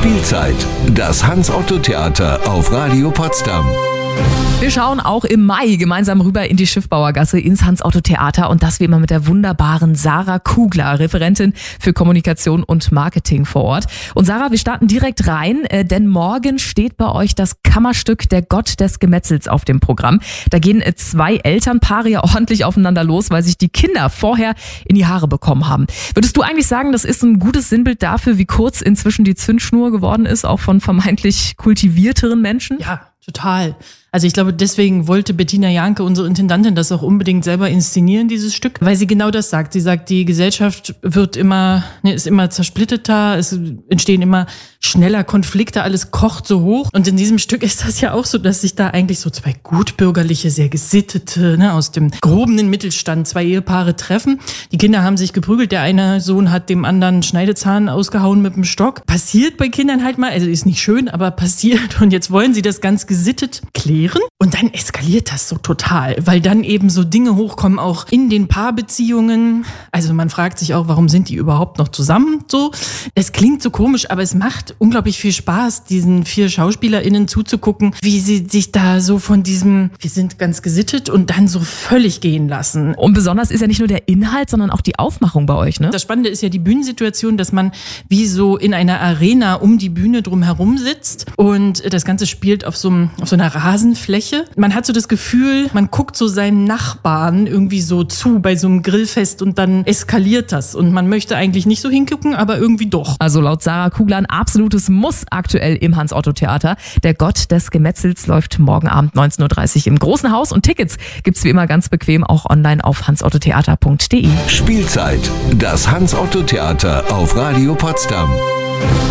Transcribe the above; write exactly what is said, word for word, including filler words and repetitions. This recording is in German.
Spielzeit, das Hans-Otto-Theater auf Radio Potsdam. Wir schauen auch im Mai gemeinsam rüber in die Schiffbauergasse ins Hans-Otto-Theater und das wie immer mit der wunderbaren Sarah Kugler, Referentin für Kommunikation und Marketing vor Ort. Und Sarah, wir starten direkt rein, äh, denn morgen steht bei euch das Kammerstück Der Gott des Gemetzels auf dem Programm. Da gehen äh, zwei Elternpaare ja ordentlich aufeinander los, weil sich die Kinder vorher in die Haare bekommen haben. Würdest du eigentlich sagen, das ist ein gutes Sinnbild dafür, wie kurz inzwischen die Zündschnur geworden ist, auch von vermeintlich kultivierteren Menschen? Ja, total. Also ich glaube, deswegen wollte Bettina Janke, unsere Intendantin, das auch unbedingt selber inszenieren, dieses Stück, weil sie genau das sagt. Sie sagt, die Gesellschaft wird immer, ne, ist immer zersplitterter, es entstehen immer schneller Konflikte, alles kocht so hoch. Und in diesem Stück ist das ja auch so, dass sich da eigentlich so zwei gutbürgerliche, sehr gesittete, ne, aus dem gehobenen Mittelstand, zwei Ehepaare treffen. Die Kinder haben sich geprügelt, der eine Sohn hat dem anderen Schneidezahn ausgehauen mit dem Stock. Passiert bei Kindern halt mal, also ist nicht schön, aber passiert. Und jetzt wollen sie das ganz gesittet klären. Und dann eskaliert das so total, weil dann eben so Dinge hochkommen, auch in den Paarbeziehungen. Also man fragt sich auch, warum sind die überhaupt noch zusammen? So, es klingt so komisch, aber es macht unglaublich viel Spaß, diesen vier SchauspielerInnen zuzugucken, wie sie sich da so von diesem, wir sind ganz gesittet und dann so völlig gehen lassen. Und besonders ist ja nicht nur der Inhalt, sondern auch die Aufmachung bei euch, ne? Das Spannende ist ja die Bühnensituation, dass man wie so in einer Arena um die Bühne drum herum sitzt und das Ganze spielt auf so, einem, auf so einer Rasen Fläche. Man hat so das Gefühl, man guckt so seinen Nachbarn irgendwie so zu bei so einem Grillfest und dann eskaliert das. Und man möchte eigentlich nicht so hingucken, aber irgendwie doch. Also laut Sarah Kugler ein absolutes Muss aktuell im Hans-Otto-Theater. Der Gott des Gemetzels läuft morgen Abend neunzehn Uhr dreißig im Großen Haus und Tickets gibt's wie immer ganz bequem auch online auf hans otto theater punkt de. Spielzeit, das Hans-Otto-Theater auf Radio Potsdam.